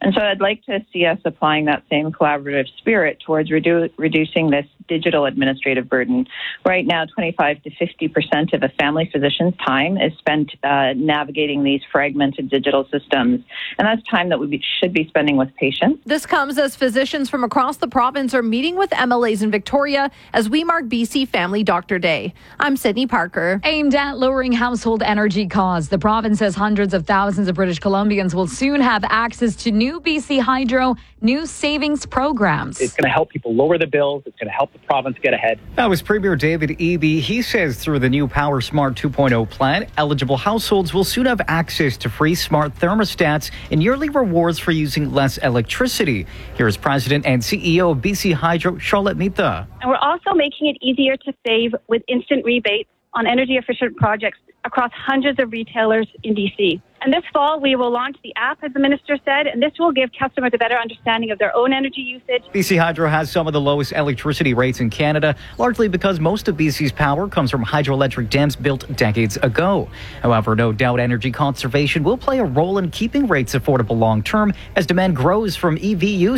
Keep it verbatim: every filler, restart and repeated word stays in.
And so I'd like to see us applying that same collaborative spirit towards redu- reducing this digital administrative burden. Right now, twenty-five to fifty percent of a family physician's time is spent uh, navigating these fragmented digital systems. And that's time that we be, should be spending with patients. This comes as physicians from across the province are meeting with M L As in Victoria as we mark B C Family Doctor Day. I'm Sydney Parker. Aimed at lowering household energy costs, the province says hundreds of thousands of British Columbians will soon have access to new B C Hydro new savings programs. It's going to help people lower the bills. It's going to help the province get ahead. That was Premier David Eby. He says through the new Power Smart two point oh plan, eligible households will soon have access to free smart thermostats and yearly rewards for using less electricity. Here's President and C E O of B C Hydro, Charlotte Mita. And we're also making it easier to save with instant rebates on energy-efficient projects across hundreds of retailers in B C. And this fall, we will launch the app, as the minister said, and this will give customers a better understanding of their own energy usage. B C Hydro has some of the lowest electricity rates in Canada, largely because most of B C's power comes from hydroelectric dams built decades ago. However, no doubt energy conservation will play a role in keeping rates affordable long-term as demand grows from E V use.